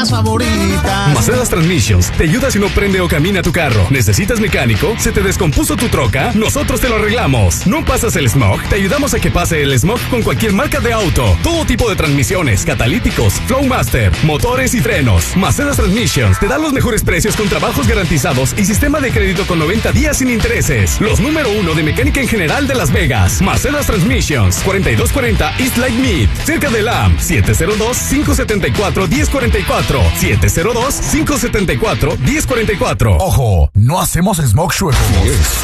favoritas. Macedas Transmissions te ayuda si no prende o camina tu carro. ¿Necesitas mecánico? ¿Se te descompuso tu troca? Nosotros te lo arreglamos. ¿No pasas el smog? Te ayudamos a que pase el smog con cualquier marca de auto. Todo tipo de transmisiones, catalíticos, Flowmaster, motores y frenos. Macedas Transmissions te da los mejores precios con trabajos garantizados y sistema de crédito con 90 días sin intereses. Los número 1 de mecánica en general de Las Vegas. Macedas Transmissions, 4240 East Lake Mead, cerca de LAM. 702-574-1044. 702-574-1044. Ojo, no hacemos smoke show.